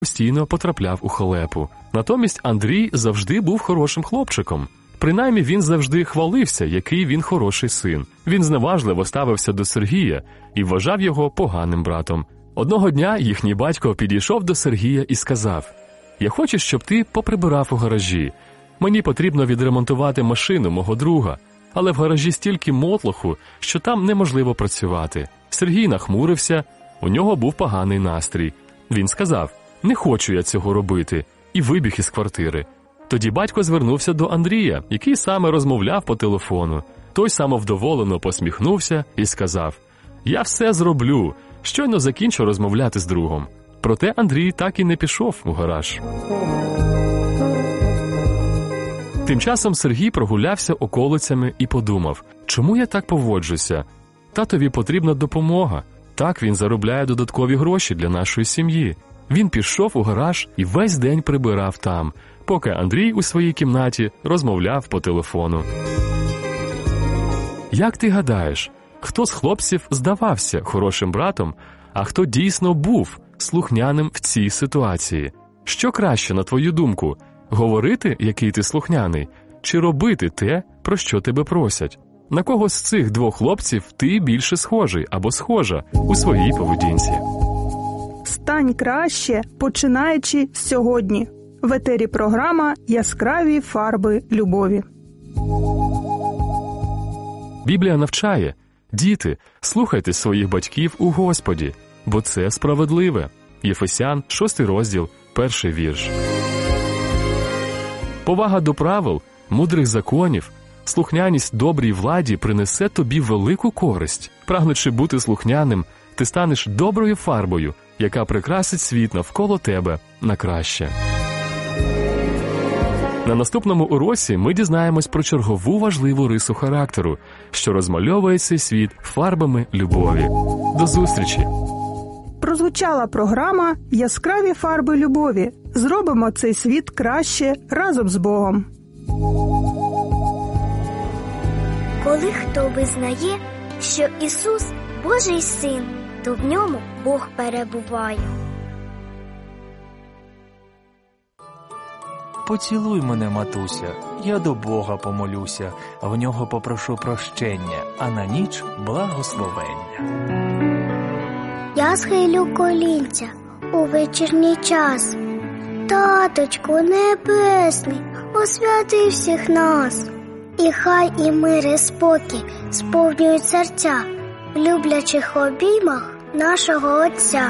постійно потрапляв у халепу. Натомість Андрій завжди був хорошим хлопчиком. Принаймні він завжди хвалився, який він хороший син. Він зневажливо ставився до Сергія і вважав його поганим братом. Одного дня їхній батько підійшов до Сергія і сказав: «Я хочу, щоб ти поприбирав у гаражі. Мені потрібно відремонтувати машину мого друга, але в гаражі стільки мотлоху, що там неможливо працювати». Сергій нахмурився, у нього був поганий настрій. Він сказав: «Не хочу я цього робити», і вибіг із квартири. Тоді батько звернувся до Андрія, який саме розмовляв по телефону. Той самовдоволено посміхнувся і сказав: «Я все зроблю, щойно закінчу розмовляти з другом». Проте Андрій так і не пішов у гараж. Тим часом Сергій прогулявся околицями і подумав: чому я так поводжуся? Татові потрібна допомога. Так він заробляє додаткові гроші для нашої сім'ї. Він пішов у гараж і весь день прибирав там, поки Андрій у своїй кімнаті розмовляв по телефону. Як ти гадаєш, хто з хлопців здавався хорошим братом, а хто дійсно був слухняним в цій ситуації? Що краще, на твою думку, говорити, який ти слухняний, чи робити те, про що тебе просять? На кого з цих двох хлопців ти більше схожий або схожа у своїй поведінці? Стань краще, починаючи сьогодні. В етері програма «Яскраві фарби любові». Біблія навчає: діти, слухайте своїх батьків у Господі, бо це справедливе. Єфесян, 6 розділ, 1 вірш. Повага до правил, мудрих законів, слухняність добрій владі принесе тобі велику користь. Прагнучи бути слухняним, ти станеш доброю фарбою, яка прикрасить світ навколо тебе на краще. На наступному уроці ми дізнаємось про чергову важливу рису характеру, що розмальовує цей світ фарбами любові. До зустрічі! Прозвучала програма «Яскраві фарби любові». Зробимо цей світ краще разом з Богом. Коли хто визнає, що Ісус – Божий Син, то в ньому Бог перебуває. Поцілуй мене, матуся, я до Бога помолюся, в нього попрошу прощення, а на ніч благословення. Я схилю колінця у вечірній час. Таточку небесний, освяти всіх нас. І хай і мир, і спокій сповнюють серця в люблячих обіймах нашого Отця.